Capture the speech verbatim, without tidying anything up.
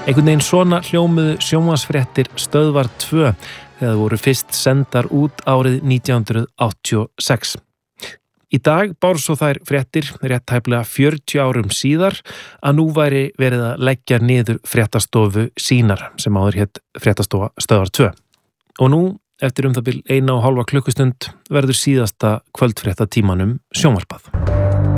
Einhvern veginn svona hljómuðu sjónvarpsfréttir Stöðvar tvö þegar voru fyrst sendar út árið nítján hundruð áttatíu og sex. Í dag báru svo þær fréttir rétt tæplega fjörutíu árum síðar að nú væri verið að leggja niður fréttastofu sínar sem áður hét fréttastofa Stöðvar tvö. Og nú, eftir um það bil eina og hálfa klukkustund, verður síðasta kvöldfréttatímanum sjónvarpað.